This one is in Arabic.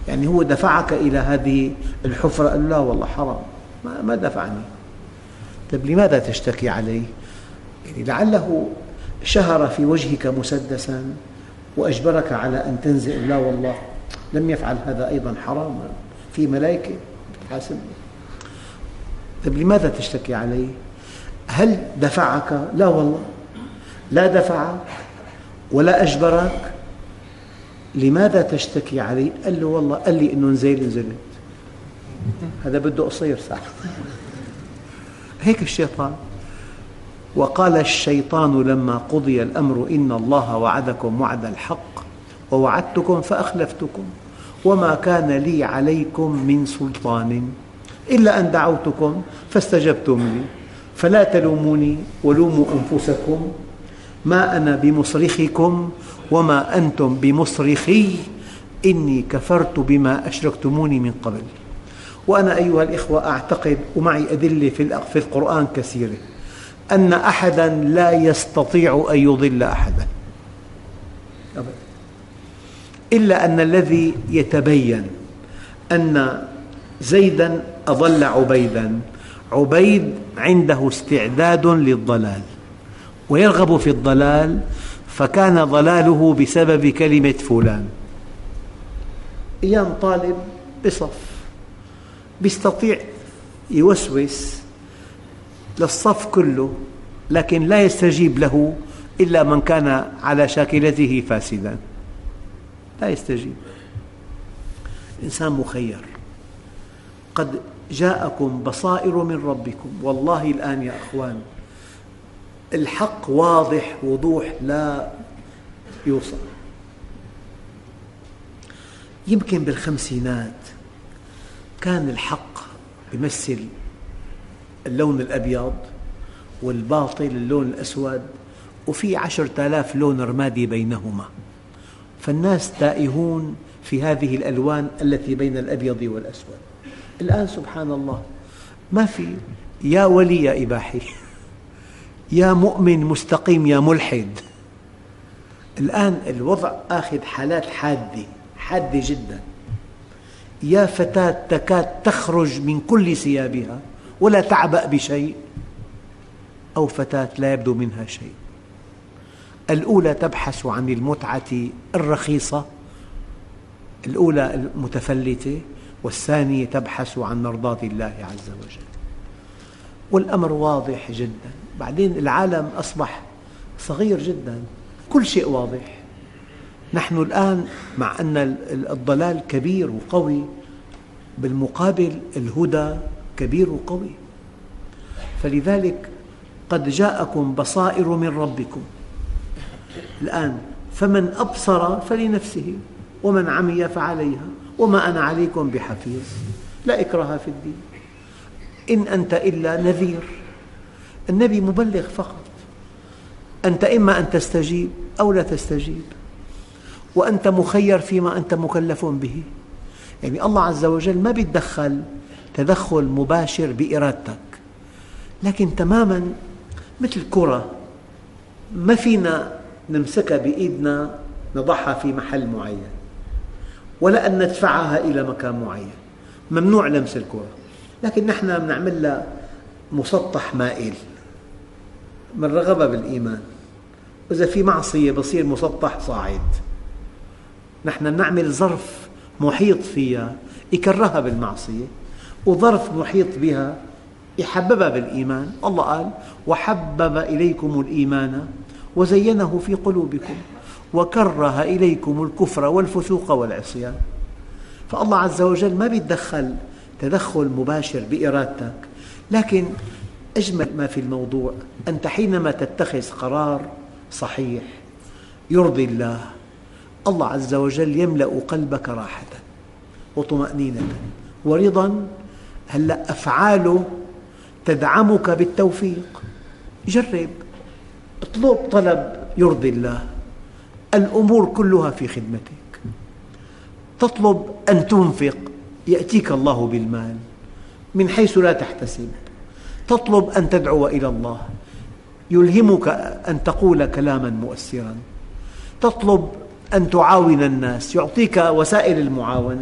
يعني هو دفعك إلى هذه الحفرة؟ قال لا والله حرام، ما دفعني. طيب لماذا تشتكي عليه؟ يعني لعله شهر في وجهك مسدسا وأجبرك على أن تنزل. لا والله لم يفعل هذا أيضا حراما، في ملائكة تحاسبه. طيب لماذا تشتكي عليه؟ هل دفعك؟ لا والله لا دفعك ولا أجبرك. لماذا تشتكي عليه؟ قال له والله قال لي إنه نزلت. هذا بده قصير ساعة. هيك الشيطان. وقال الشيطان لما قضي الأمر إن الله وعدكم وعد الحق ووعدتكم فأخلفتكم وما كان لي عليكم من سلطان إلا أن دعوتكم فاستجبتم لي فلا تلوموني ولوموا أنفسكم ما أنا بمصرخكم وما أنتم بمصرخي إني كفرت بما أشركتموني من قبل. وأنا أيها الإخوة أعتقد ومعي أدلة في القرآن كثيرة أن أحداً لا يستطيع أن يضل أحداً أبداً، إلا أن الذي يتبين أن زيداً أضل عبيداً، عبيد عنده استعداد للضلال ويرغب في الضلال، فكان ضلاله بسبب كلمة فلان. أيام طالب بصف يستطيع يوسوس للصف كله، لكن لا يستجيب له إلا من كان على شاكلته فاسدا، لا يستجيب. إنسان مخير. قد جاءكم بصائر من ربكم. والله الآن يا أخوان الحق واضح وضوح لا يوصف. يمكن بالخمسينات كان الحق يمثل اللون الأبيض والباطل اللون الأسود، وفي 10,000 لون رمادي بينهما، فالناس تائهون في هذه الألوان التي بين الأبيض والأسود. الآن سبحان الله ما في يا ولي يا إباحي، يا مؤمن مستقيم يا ملحد. الآن الوضع آخذ حالات حادة جدا. يا فتاة تكاد تخرج من كل ثيابها ولا تعبأ بشيء، أو فتاة لا يبدو منها شيء. الأولى تبحث عن المتعة الرخيصة، الأولى المتفلتة، والثانية تبحث عن مرضاة الله عز وجل. والأمر واضح جدا. بعدين العالم أصبح صغير جدا، كل شيء واضح. نحن الآن مع أن الضلال كبير وقوي، بالمقابل الهدى كبير وقوي. فلذلك قد جاءكم بصائر من ربكم. الآن فمن أبصر فلنفسه ومن عمي فعليها وما أنا عليكم بحفيظ. لا إكراه في الدين، إن أنت إلا نذير. النبي مبلغ فقط. أنت إما أن تستجيب أو لا تستجيب، وأنت مخير فيما أنت مكلف به. يعني الله عز وجل ما يتدخل تدخل مباشر بإرادتك، لكن تماما مثل كرة ما فينا نمسكها بإيدنا نضعها في محل معين، ولا أن ندفعها إلى مكان معين. ممنوع لمس الكرة، لكن نحن نعمل لها مسطح مائل من رغبة بالإيمان. وإذا في معصية بصير مسطح صاعد. نحن نعمل ظرف محيط فيها يكرهها بالمعصية، وظرف محيط بها يحببها بالإيمان. الله قال وحبب إليكم الإيمان وزينه في قلوبكم وكره إليكم الكفر والفسوق والعصيان. فالله عز وجل ما يتدخل تدخل مباشر بإرادتك، لكن أجمل ما في الموضوع أنت حينما تتخذ قرار صحيح يرضي الله، الله عز وجل يملأ قلبك راحة وطمأنينة ورضا. هلأ أفعاله تدعمك بالتوفيق. جرب، اطلب طلب يرضي الله، الأمور كلها في خدمتك. تطلب أن تنفق يأتيك الله بالمال من حيث لا تحتسب. تطلب أن تدعو إلى الله يلهمك أن تقول كلاما مؤثرا. تطلب أن تعاون الناس يعطيك وسائل المعاونة.